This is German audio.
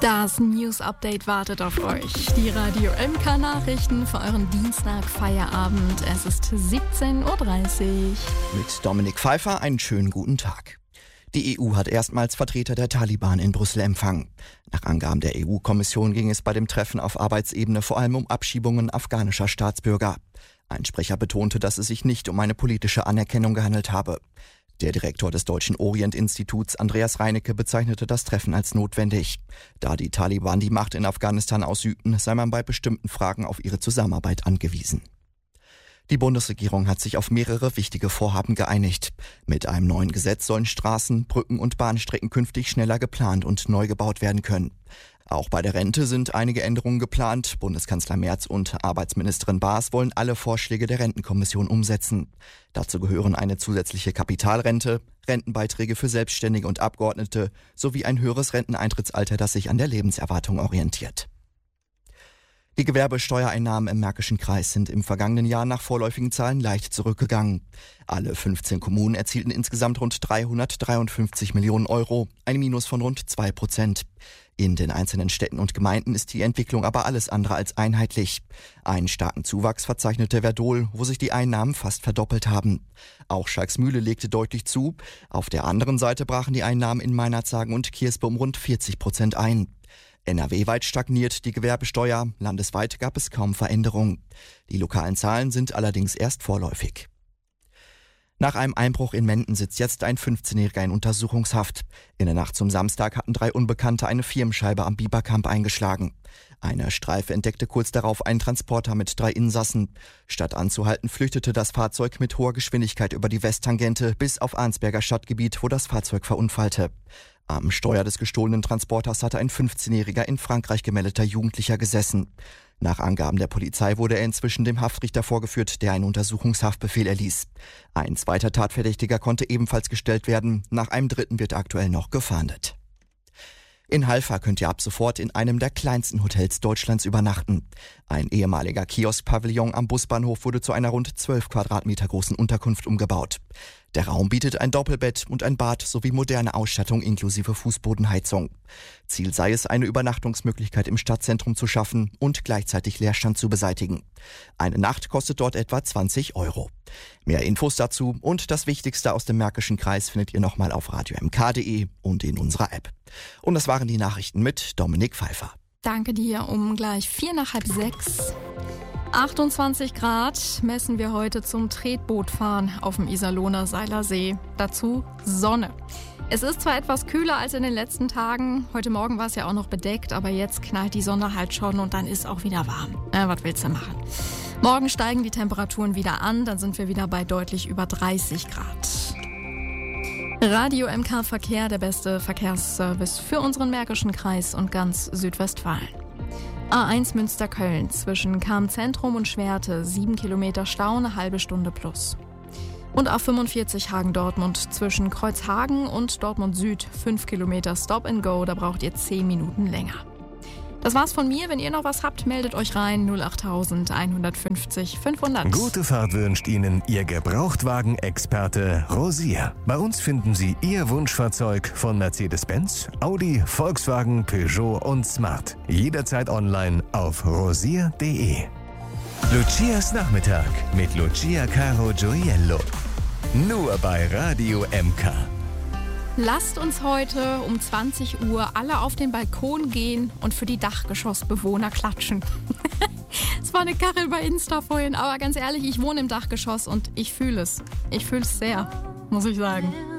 Das News-Update wartet auf euch. Die Radio MK-Nachrichten für euren Dienstag-Feierabend. Es ist 17.30 Uhr. Mit Dominik Pfeiffer einen schönen guten Tag. Die EU hat erstmals Vertreter der Taliban in Brüssel empfangen. Nach Angaben der EU-Kommission ging es bei dem Treffen auf Arbeitsebene vor allem um Abschiebungen afghanischer Staatsbürger. Ein Sprecher betonte, dass es sich nicht um eine politische Anerkennung gehandelt habe. Der Direktor des Deutschen Orient-Instituts, Andreas Reinecke, bezeichnete das Treffen als notwendig. Da die Taliban die Macht in Afghanistan ausübten, sei man bei bestimmten Fragen auf ihre Zusammenarbeit angewiesen. Die Bundesregierung hat sich auf mehrere wichtige Vorhaben geeinigt. Mit einem neuen Gesetz sollen Straßen, Brücken und Bahnstrecken künftig schneller geplant und neu gebaut werden können. Auch bei der Rente sind einige Änderungen geplant. Bundeskanzler Merz und Arbeitsministerin Baas wollen alle Vorschläge der Rentenkommission umsetzen. Dazu gehören eine zusätzliche Kapitalrente, Rentenbeiträge für Selbstständige und Abgeordnete sowie ein höheres Renteneintrittsalter, das sich an der Lebenserwartung orientiert. Die Gewerbesteuereinnahmen im Märkischen Kreis sind im vergangenen Jahr nach vorläufigen Zahlen leicht zurückgegangen. Alle 15 Kommunen erzielten insgesamt rund 353 Millionen Euro, ein Minus von rund 2%. In den einzelnen Städten und Gemeinden ist die Entwicklung aber alles andere als einheitlich. Einen starken Zuwachs verzeichnete Verdol, wo sich die Einnahmen fast verdoppelt haben. Auch Schalksmühle legte deutlich zu. Auf der anderen Seite brachen die Einnahmen in Meinerzhagen und Kierspe um rund 40% ein. NRW-weit stagniert die Gewerbesteuer, landesweit gab es kaum Veränderungen. Die lokalen Zahlen sind allerdings erst vorläufig. Nach einem Einbruch in Menden sitzt jetzt ein 15-Jähriger in Untersuchungshaft. In der Nacht zum Samstag hatten 3 Unbekannte eine Firmenscheibe am Biberkamp eingeschlagen. Eine Streife entdeckte kurz darauf einen Transporter mit 3 Insassen. Statt anzuhalten, flüchtete das Fahrzeug mit hoher Geschwindigkeit über die Westtangente bis auf Arnsberger Stadtgebiet, wo das Fahrzeug verunfallte. Am Steuer des gestohlenen Transporters hatte ein 15-jähriger in Frankreich gemeldeter Jugendlicher gesessen. Nach Angaben der Polizei wurde er inzwischen dem Haftrichter vorgeführt, der einen Untersuchungshaftbefehl erließ. Ein zweiter Tatverdächtiger konnte ebenfalls gestellt werden. Nach einem dritten wird aktuell noch gefahndet. In Halver könnt ihr ab sofort in einem der kleinsten Hotels Deutschlands übernachten. Ein ehemaliger Kiosk-Pavillon am Busbahnhof wurde zu einer rund 12 Quadratmeter großen Unterkunft umgebaut. Der Raum bietet ein Doppelbett und ein Bad sowie moderne Ausstattung inklusive Fußbodenheizung. Ziel sei es, eine Übernachtungsmöglichkeit im Stadtzentrum zu schaffen und gleichzeitig Leerstand zu beseitigen. Eine Nacht kostet dort etwa 20 Euro. Mehr Infos dazu und das Wichtigste aus dem Märkischen Kreis findet ihr nochmal auf radiomk.de und in unserer App. Und das waren die Nachrichten mit Dominik Pfeiffer. Danke dir, um gleich 5:45. 28 Grad messen wir heute zum Tretbootfahren auf dem Iserlohner Seilersee. Dazu Sonne. Es ist zwar etwas kühler als in den letzten Tagen. Heute Morgen war es ja auch noch bedeckt, aber jetzt knallt die Sonne halt schon und dann ist auch wieder warm. Was willst du machen? Morgen steigen die Temperaturen wieder an, dann sind wir wieder bei deutlich über 30 Grad. Radio MK Verkehr, der beste Verkehrsservice für unseren Märkischen Kreis und ganz Südwestfalen. A1 Münster-Köln zwischen Cham-Zentrum und Schwerte 7 Kilometer Stau, eine halbe Stunde plus. Und A45 Hagen-Dortmund zwischen Kreuzhagen und Dortmund Süd 5 Kilometer Stop and Go, da braucht ihr 10 Minuten länger. Das war's von mir. Wenn ihr noch was habt, meldet euch rein 08000 150 500. Gute Fahrt wünscht Ihnen Ihr Gebrauchtwagen-Experte Rosier. Bei uns finden Sie Ihr Wunschfahrzeug von Mercedes-Benz, Audi, Volkswagen, Peugeot und Smart. Jederzeit online auf rosier.de. Lucias Nachmittag mit Lucia Caro Gioiello. Nur bei Radio MK. Lasst uns heute um 20 Uhr alle auf den Balkon gehen und für die Dachgeschossbewohner klatschen. Es war eine Kachel bei Insta vorhin, aber ganz ehrlich, ich wohne im Dachgeschoss und ich fühle es. Ich fühle es sehr, muss ich sagen.